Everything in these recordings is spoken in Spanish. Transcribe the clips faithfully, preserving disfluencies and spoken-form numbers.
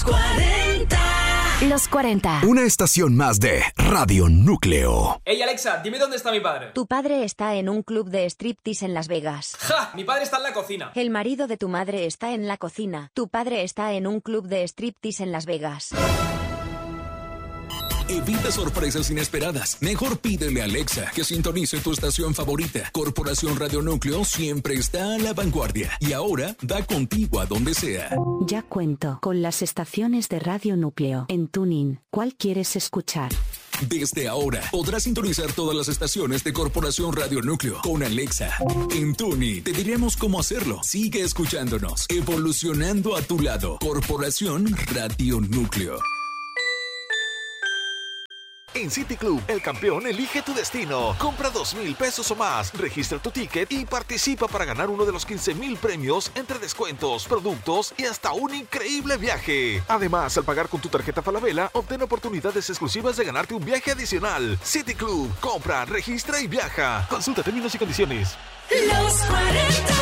cuarenta. Los cuarenta. Una estación más de Radio Núcleo. Ey, Alexa, dime dónde está mi padre. Tu padre está en un club de striptease en Las Vegas. ¡Ja! Mi padre está en la cocina. El marido de tu madre está en la cocina. Tu padre está en un club de striptease en Las Vegas. Evita sorpresas inesperadas. Mejor pídele a Alexa que sintonice tu estación favorita. Corporación Radio Núcleo siempre está a la vanguardia y ahora va contigo a donde sea. Ya cuento con las estaciones de Radio Núcleo en TuneIn. ¿Cuál quieres escuchar? Desde ahora podrás sintonizar todas las estaciones de Corporación Radio Núcleo con Alexa. En TuneIn te diremos cómo hacerlo. Sigue escuchándonos, evolucionando a tu lado. Corporación Radio Núcleo. En City Club, el campeón elige tu destino. Compra dos mil pesos o más, registra tu ticket y participa para ganar uno de los quince mil premios entre descuentos, productos y hasta un increíble viaje. Además, al pagar con tu tarjeta Falabella, obtén oportunidades exclusivas de ganarte un viaje adicional. City Club, compra, registra y viaja. Consulta términos y condiciones. Los cuarenta.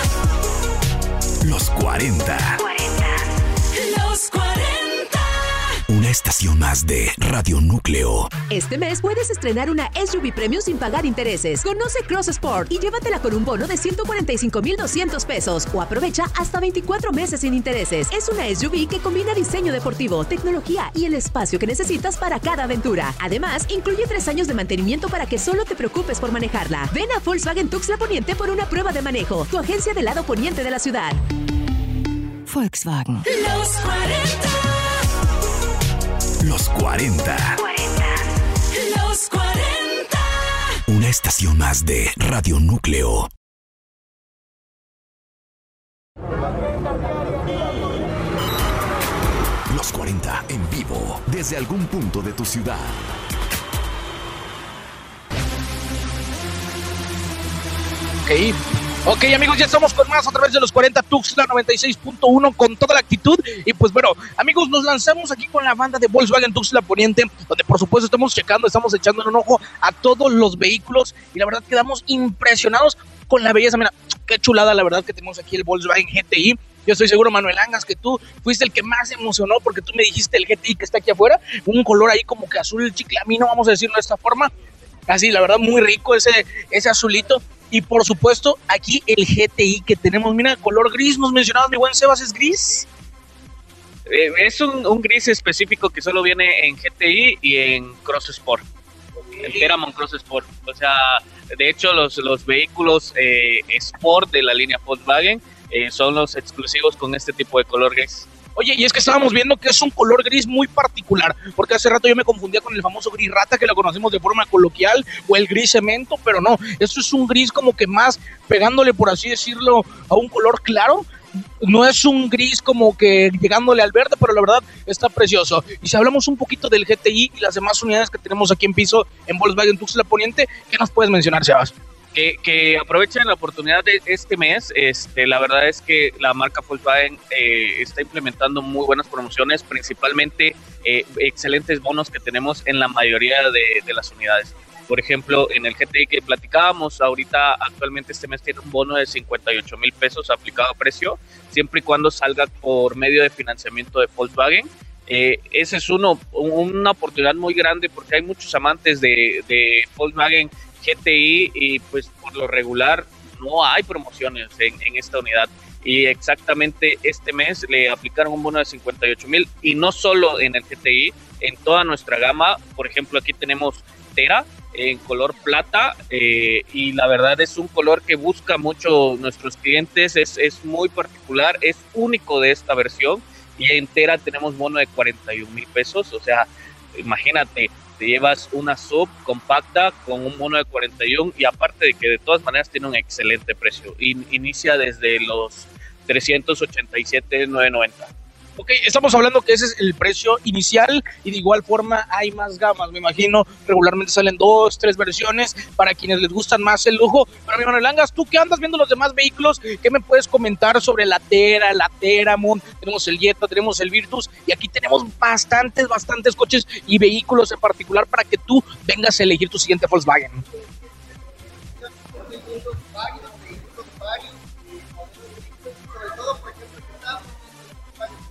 Los cuarenta. Los cuarenta. Una estación más de Radio Núcleo. Este mes puedes estrenar una S U V Premium sin pagar intereses. Conoce Cross Sport y llévatela con un bono de ciento cuarenta y cinco mil doscientos pesos o aprovecha hasta veinticuatro meses sin intereses. Es una S U V que combina diseño deportivo, tecnología y el espacio que necesitas para cada aventura. Además, incluye tres años de mantenimiento para que solo te preocupes por manejarla. Ven a Volkswagen Tuxtla Poniente por una prueba de manejo. Tu agencia del lado poniente de la ciudad. Volkswagen. Los cuarenta. Los cuarenta. Los cuarenta. Una estación más de Radio Núcleo. Los cuarenta en vivo desde algún punto de tu ciudad. Ok, ok amigos, ya estamos con más a través de los cuarenta Tuxtla noventa y seis punto uno con toda la actitud. Y pues bueno, amigos, nos lanzamos aquí con la banda de Volkswagen Tuxtla Poniente, donde por supuesto estamos checando, estamos echando un ojo a todos los vehículos y la verdad quedamos impresionados con la belleza. Mira, qué chulada la verdad que tenemos aquí el Volkswagen G T I. Yo estoy seguro, Manuel Angas, que tú fuiste el que más se emocionó porque tú me dijiste el G T I que está aquí afuera, un color ahí como que azul chiclamino, vamos a decirlo de esta forma. Así, la verdad, muy rico ese, ese azulito. Y por supuesto, aquí el G T I que tenemos, mira, color gris, nos mencionabas, mi buen Sebas, ¿es gris? Eh, es un, un gris específico que solo viene en G T I y en Cross Sport, en Teramon Cross Sport. O sea, de hecho, los, los vehículos eh, Sport de la línea Volkswagen eh, son los exclusivos con este tipo de color gris. Oye, y es que estábamos viendo que es un color gris muy particular, porque hace rato yo me confundía con el famoso gris rata que lo conocemos de forma coloquial, o el gris cemento, pero no, esto es un gris como que más pegándole, por así decirlo, a un color claro. No es un gris como que llegándole al verde, pero la verdad está precioso. Y si hablamos un poquito del G T I y las demás unidades que tenemos aquí en piso en Volkswagen Tuxtla Poniente, ¿qué nos puedes mencionar, Sebas? Que, que aprovechen la oportunidad de este mes. Este, la verdad es que la marca Volkswagen eh, está implementando muy buenas promociones, principalmente eh, excelentes bonos que tenemos en la mayoría de, de las unidades. Por ejemplo, en el G T I que platicábamos, ahorita actualmente este mes tiene un bono de cincuenta y ocho mil pesos aplicado a precio, siempre y cuando salga por medio de financiamiento de Volkswagen. Eh, ese es uno, una oportunidad muy grande porque hay muchos amantes de, de Volkswagen G T I y pues por lo regular no hay promociones en, en esta unidad. Y exactamente este mes le aplicaron un bono de cincuenta y ocho mil y no solo en el G T I, en toda nuestra gama. Por ejemplo, aquí tenemos Tera en color plata eh, y la verdad es un color que busca mucho nuestros clientes, es, es muy particular, es único de esta versión. Y en Tera tenemos bono de cuarenta y un mil pesos, o sea, imagínate, te llevas una sub compacta con un bono de cuarenta y uno y aparte de que de todas maneras tiene un excelente precio, In, inicia desde los trescientos ochenta y siete mil novecientos noventa. Ok, estamos hablando que ese es el precio inicial y de igual forma hay más gamas, me imagino, regularmente salen dos, tres versiones para quienes les gustan más el lujo. Pero mi Manuel Angas, tú que andas viendo los demás vehículos, ¿qué me puedes comentar sobre la Tera, la Teramon? Tenemos el Jetta, tenemos el Virtus y aquí tenemos bastantes, bastantes coches y vehículos en particular para que tú vengas a elegir tu siguiente Volkswagen.